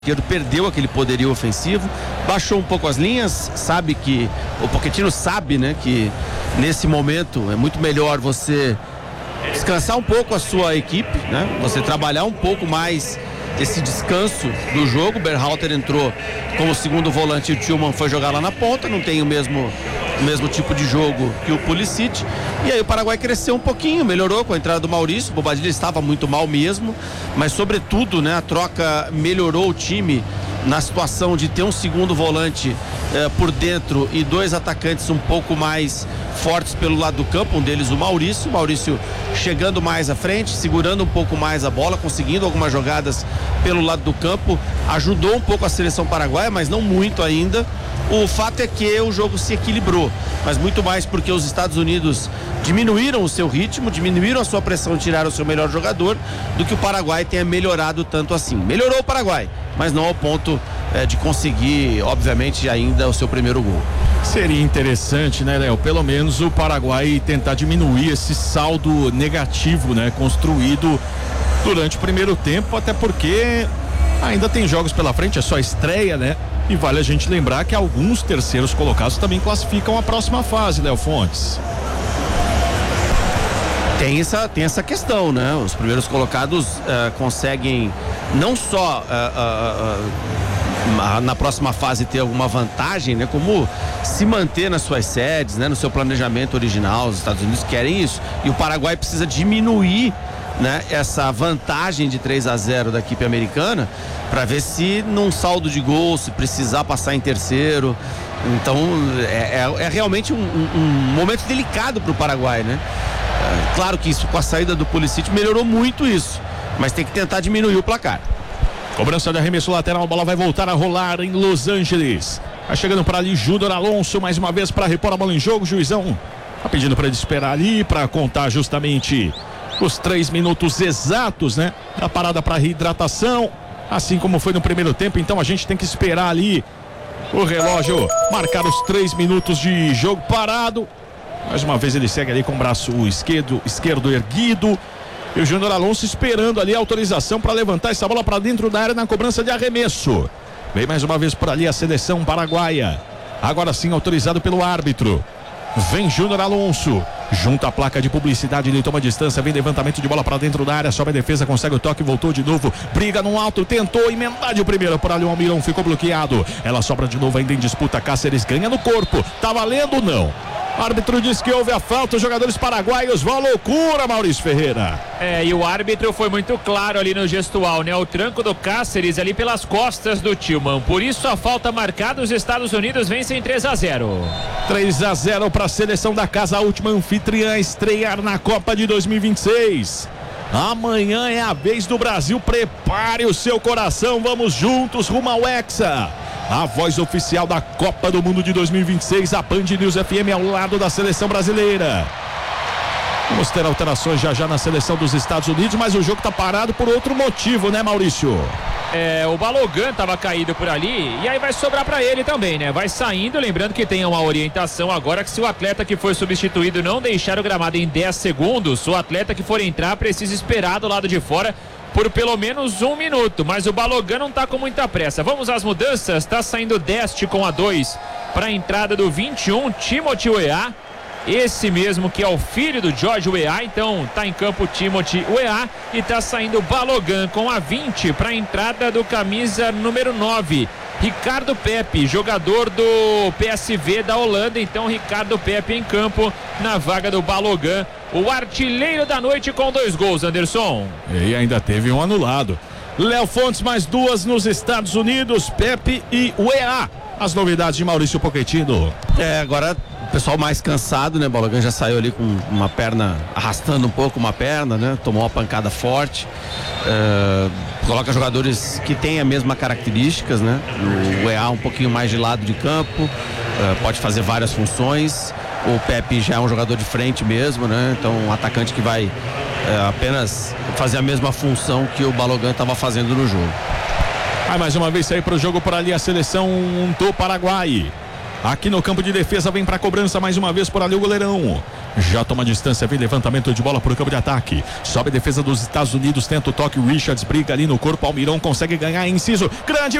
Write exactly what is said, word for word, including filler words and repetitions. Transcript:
esquerdo perdeu aquele poderio ofensivo, baixou um pouco as linhas, sabe que o Pochettino sabe, né, que nesse momento é muito melhor você descansar um pouco a sua equipe, né, você trabalhar um pouco mais esse descanso do jogo. O Berhalter entrou como segundo volante e o Tillman foi jogar lá na ponta, não tem o mesmo o mesmo tipo de jogo que o Pulisic, e aí o Paraguai cresceu um pouquinho, melhorou com a entrada do Maurício. O Bobadilla estava muito mal mesmo, mas sobretudo, né, a troca melhorou o time na situação de ter um segundo volante eh, por dentro e dois atacantes um pouco mais fortes pelo lado do campo, um deles o Maurício, o Maurício chegando mais à frente, segurando um pouco mais a bola, conseguindo algumas jogadas pelo lado do campo, ajudou um pouco a seleção paraguaia, mas não muito ainda. O fato é que o jogo se equilibrou, mas muito mais porque os Estados Unidos diminuíram o seu ritmo, diminuíram a sua pressão, tiraram o seu melhor jogador, do que o Paraguai tenha melhorado tanto assim. Melhorou o Paraguai, mas não ao ponto é, de conseguir, obviamente, ainda o seu primeiro gol. Seria interessante, né, Léo? Pelo menos o Paraguai tentar diminuir esse saldo negativo, né, construído durante o primeiro tempo, até porque ainda tem jogos pela frente, é só estreia, né? E vale a gente lembrar que alguns terceiros colocados também classificam a próxima fase, Léo Fontes. Tem essa, tem essa questão, né? Os primeiros colocados uh, conseguem não só uh, uh, uh, na próxima fase ter alguma vantagem, né? Como se manter nas suas sedes, né? No seu planejamento original. Os Estados Unidos querem isso. E o Paraguai precisa diminuir, né, essa vantagem de três a zero da equipe americana, para ver se num saldo de gol, se precisar passar em terceiro. Então é, é, é realmente um, um, um momento delicado para o Paraguai, né? É, claro que isso, com a saída do Pulisic, melhorou muito isso, mas tem que tentar diminuir o placar. Cobrança de arremesso lateral, a bola vai voltar a rolar em Los Angeles. Vai chegando para ali Júnior Alonso mais uma vez para repor a bola em jogo. O juizão tá pedindo para ele esperar ali para contar justamente os três minutos exatos, né, da parada para reidratação, assim como foi no primeiro tempo. Então a gente tem que esperar ali o relógio marcar os três minutos de jogo parado. Mais uma vez ele segue ali com o braço esquerdo, esquerdo erguido, e o Júnior Alonso esperando ali a autorização para levantar essa bola para dentro da área na cobrança de arremesso. Vem mais uma vez por ali a seleção paraguaia, agora sim autorizado pelo árbitro. Vem Júnior Alonso, junta a placa de publicidade, ele toma distância, vem levantamento de bola para dentro da área, sobe a defesa, consegue o toque, voltou de novo, briga no alto, tentou emendar de primeira, por ali o Almirão ficou bloqueado, ela sobra de novo ainda em disputa, Cáceres ganha no corpo, tá valendo ou não? O árbitro diz que houve a falta, os jogadores paraguaios vão à loucura, Maurício Ferreira. É, e o árbitro foi muito claro ali no gestual, né? O tranco do Cáceres ali pelas costas do Tillman. Por isso a falta marcada, os Estados Unidos vencem três a zero. três a zero para a seleção da casa, a última anfitriã a estrear na Copa de dois mil e vinte e seis. Amanhã é a vez do Brasil, prepare o seu coração, vamos juntos rumo ao Hexa. A voz oficial da Copa do Mundo de dois mil e vinte e seis, a Band News F M ao lado da seleção brasileira. Vamos ter alterações já já na seleção dos Estados Unidos, mas o jogo está parado por outro motivo, né, Maurício? É, o Balogan estava caído por ali e aí vai sobrar para ele também, né? Vai saindo, lembrando que tem uma orientação agora que se o atleta que foi substituído não deixar o gramado em dez segundos, o atleta que for entrar precisa esperar do lado de fora por pelo menos um minuto, mas o Balogan não tá com muita pressa. Vamos às mudanças, tá saindo Deste com a dois para a entrada do vinte e um, Timothy Weah, esse mesmo que é o filho do George Weah. Então tá em campo Timothy Weah e tá saindo Balogan com a vinte para a entrada do camisa número nove, Ricardo Pepi, jogador do P S V da Holanda. Então Ricardo Pepi em campo na vaga do Balogan, o artilheiro da noite com dois gols, Anderson. E ainda teve um anulado. Léo Fontes, mais duas nos Estados Unidos, Pepi e Weah. As novidades de Maurício Pochettino. É, agora o pessoal mais cansado, né? Balogan já saiu ali com uma perna, arrastando um pouco uma perna, né? Tomou uma pancada forte. É, coloca jogadores que têm a mesma características, né? O Weah um pouquinho mais de lado de campo, é, pode fazer várias funções. O Pepe já é um jogador de frente mesmo, né? Então um atacante que vai é, apenas fazer a mesma função que o Balogan estava fazendo no jogo. Vai mais uma vez sair para o jogo por ali a seleção do Paraguai. Aqui no campo de defesa vem para a cobrança mais uma vez por ali o goleirão. Já toma distância, vem levantamento de bola pro campo de ataque. Sobe a defesa dos Estados Unidos, tenta o toque, o Richards briga ali no corpo, Almirão consegue ganhar, inciso, grande